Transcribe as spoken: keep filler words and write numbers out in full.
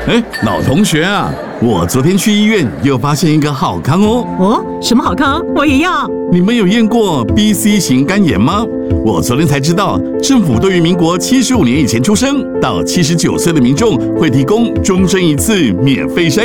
哎，老同学啊，我昨天去医院又发现一个好康哦。 哦，什么好康？我也要。 你们有验过 B C 型肝炎吗？我昨天才知道，政府对于民国七十五年以前出生到七十九岁的民众会提供终身一次免费筛